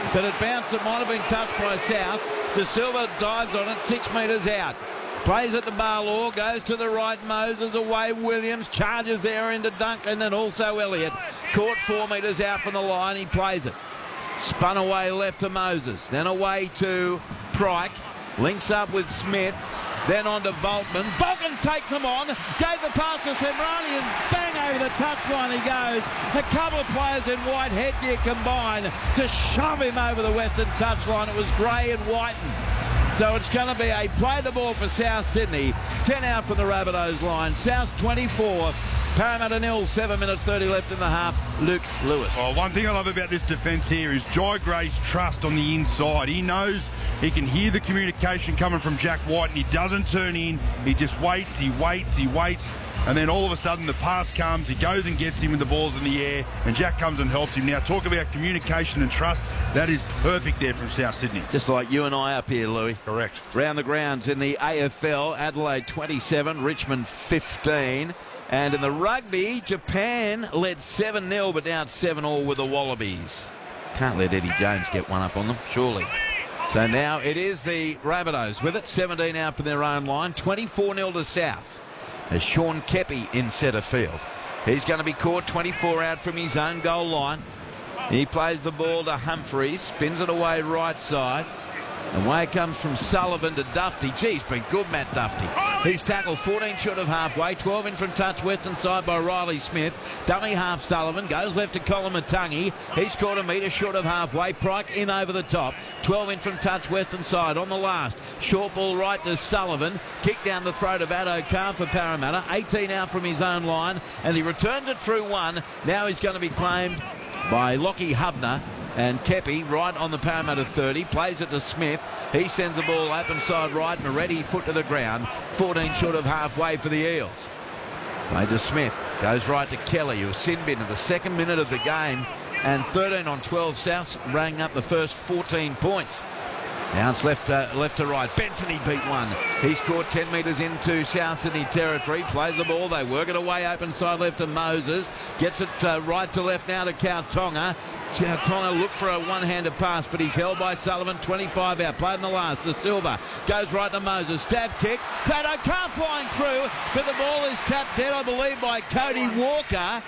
but it bounced. It might have been touched by South. De Silva dives on it 6 metres out. Plays it to Barlaw, goes to the right, Moses away, Williams, charges there into Duncan and also Elliott. Caught 4 metres out from the line, he plays it. Spun away left to Moses, then away to Pryke, links up with Smith, then on to Volkman. Volkman takes him on, gave the pass to Semrani and bang over the touchline he goes. A couple of players in white headgear combine to shove him over the western touchline. It was Gray and Whiten. So it's going to be a play the ball for South Sydney. 10 out from the Rabbitohs line. South 24, Parramatta 0, 7 minutes 30 left in the half. Luke Lewis. Well, one thing I love about this defence here is Jai Gray's trust on the inside. He knows he can hear the communication coming from Jack White and he doesn't turn in. He just waits, he waits. And then all of a sudden the pass comes, he goes and gets him with the balls in the air, and Jack comes and helps him. Now, talk about communication and trust. That is perfect there from South Sydney. Just like you and I up here, Louis. Correct. Round the grounds in the AFL, Adelaide 27, Richmond 15. And in the rugby, Japan led 7-0, but now it's 7-all with the Wallabies. Can't let Eddie Jones get one up on them, surely. So now it is the Rabbitohs with it, 17 out for their own line, 24-0 to South. As Sean Kepi in centre field. He's going to be caught 24 out from his own goal line. He plays the ball to Humphreys, spins it away right side. And away it comes from Sullivan to Dufty. Geez, been good, Matt Dufty. He's tackled 14 short of halfway, 12 in from touch western side by Riley Smith. Dummy half Sullivan, goes left to Kolomatangi. He's caught a metre short of halfway. Pryke in over the top, 12 in from touch western side on the last. Short ball right to Sullivan. Kick down the throat of Addo-Carr for Parramatta. 18 out from his own line, and he returns it through one. Now he's going to be claimed by Lockie Hubner. And Kepi right on the Parramatta 30, plays it to Smith. He sends the ball open side right, Moretti put to the ground. 14 short of halfway for the Eels. Played to Smith, goes right to Kelly, who sin bin in the 2nd minute of the game. And 13 on 12, South rang up the first 14 points. Now it's left to right. Benson, he beat one. He's caught 10 metres into South Sydney territory. Plays the ball. They work it away open side left to Moses. Gets it right to left now to Kautonga. Kautonga looked for a one-handed pass, but he's held by Sullivan. 25 out. Played in the last. De Silva goes right to Moses. Stab kick. Addo-Carr flying through, but the ball is tapped dead, I believe, by Cody Walker.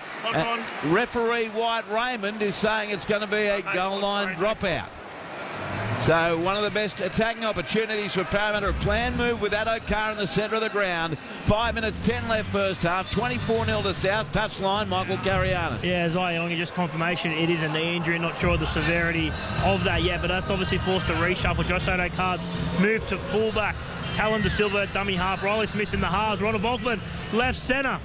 Referee Wyatt Raymond is saying it's going to be a goal line dropout. So one of the best attacking opportunities for Parramatta. A planned move with Addo-Carr in the centre of the ground. 5 minutes 10 left first half. 24-0 to South. Touchline, Michael Carianis. Yeah, Zai Yongi, just confirmation it is a knee injury. Not sure of the severity of that yet, but that's obviously forced a reshuffle. Josh Addo-Carr's moved to fullback. Talon De Silva at dummy half. Riley Smith in the halves. Ronald Volkman left centre.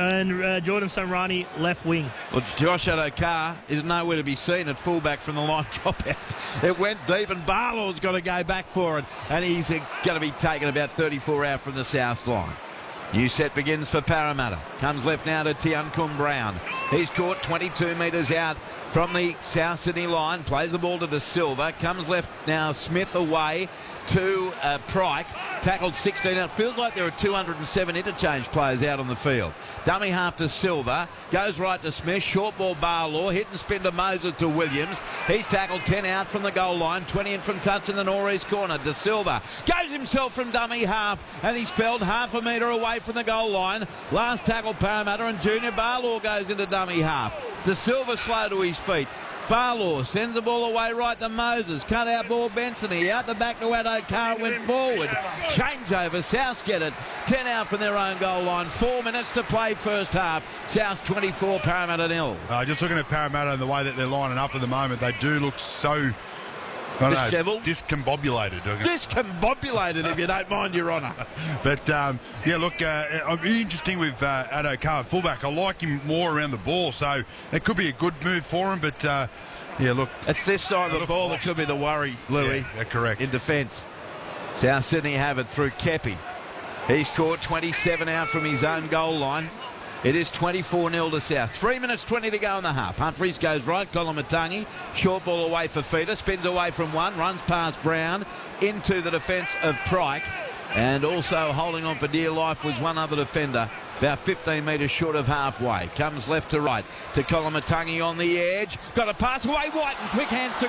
And Jordan Semrani left wing. Well, Josh Addo-Carr is nowhere to be seen at fullback from the line dropout. It went deep and Barlaw's got to go back for it. And he's going to be taken about 34 out from the South line. New set begins for Parramatta. Comes left now to Tiancum Brown. He's caught 22 metres out from the South Sydney line. Plays the ball to De Silva. Comes left now Smith away to Pryke. Tackled 16 out. Feels like there are 207 interchange players out on the field. Dummy half to Silva. Goes right to Smith. Short ball Barlaw. Hit and spin to Moses to Williams. He's tackled 10 out from the goal line. 20 in from touch in the northeast corner. De Silva goes himself from dummy half, and he's felled half a metre away from the goal line. Last tackle Parramatta, and Junior Barlaw goes into dummy half. De Silva slow to his feet. Barlaw sends the ball away right to Moses. Cut out ball Benson. Out the back to Addo-Carr. Went forward. Changeover. South get it. 10 out from their own goal line. 4 minutes to play first half. South 24, Parramatta 0. Just looking at Parramatta and the way that they're lining up at the moment, they do look so... Dishevelled? Discombobulated. Discombobulated, if you don't mind, Your Honour. But, yeah, look, interesting with Addo-Carr, fullback. I like him more around the ball, so it could be a good move for him. But, yeah, look. It's this side of the ball that could be the worry, Louis. Yeah, correct. In defence. South Sydney have it through Kepi. He's caught 27 out from his own goal line. It is 24-0 to South. 3 minutes 20 to go in the half. Humphreys goes right. Kolomatangi. Short ball away for Feeder. Spins away from one. Runs past Brown. Into the defence of Pryke. And also holding on for dear life was one other defender. About 15 metres short of halfway. Comes left to right to Kolomatangi on the edge. Got a pass away. White and quick hands to